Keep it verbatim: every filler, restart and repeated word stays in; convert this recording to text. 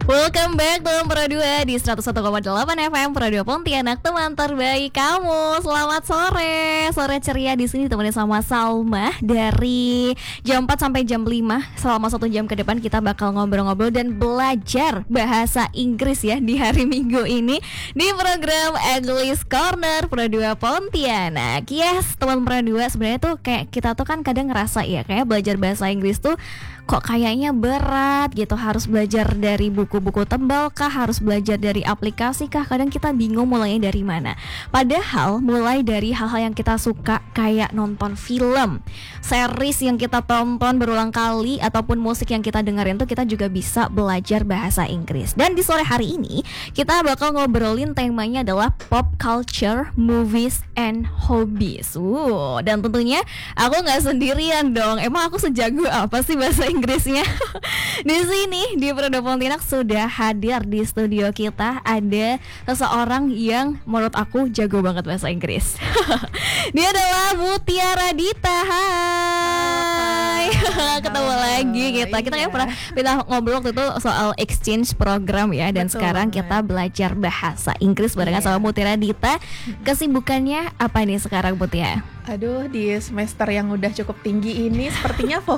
Welcome back teman Pro dua di seratus satu koma delapan F M Pro dua Pontianak, teman terbaik kamu. Selamat sore, sore ceria di sini temenin sama Salma dari jam empat sampai jam lima. Selama satu jam ke depan kita bakal ngobrol-ngobrol dan belajar bahasa Inggris ya di hari Minggu ini di program English Corner Pro dua Pontianak. Yes, teman Pro dua, sebenarnya tuh kayak kita tuh kan kadang ngerasa ya kayak belajar bahasa Inggris tuh kok kayaknya berat gitu, harus belajar dari buku-buku tebal kah, harus belajar dari aplikasi kah, kadang kita bingung mulainya dari mana. Padahal mulai dari hal-hal yang kita suka kayak nonton film, series yang kita tonton berulang kali, ataupun musik yang kita dengerin tuh kita juga bisa belajar bahasa Inggris. Dan di sore hari ini kita bakal ngobrolin temanya adalah pop culture, movies, and hobbies. Uh, dan tentunya aku nggak sendirian dong. Emang aku sejago apa sih bahasa Inggrisnya? Di sini di Pro dua Pontianak sudah hadir di studio kita ada seseorang yang menurut aku jago banget bahasa Inggris. Dia adalah Mutiara Dita. Hai. Ketemu halo, lagi kita. Kita kan pernah kita ngobrol waktu itu soal exchange program ya, dan betul, sekarang kita belajar bahasa Inggris barengan yeah. sama Mutiara Dita. Kesibukannya apa nih sekarang, Mutia? Aduh, di semester yang udah cukup tinggi ini sepertinya fokus